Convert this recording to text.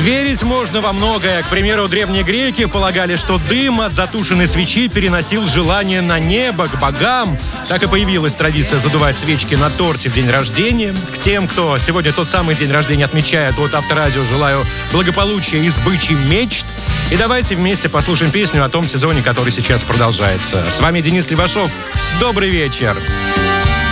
Верить можно во многое. К примеру, древние греки полагали, что дым от затушенной свечи переносил желание на небо, к богам. Так и появилась традиция задувать свечки на торте в день рождения. К тем, кто сегодня тот самый день рождения отмечает, от Авторадио желаю благополучия и сбычи мечт. И давайте вместе послушаем песню о том сезоне, который сейчас продолжается. С вами Денис Левашов. Добрый вечер.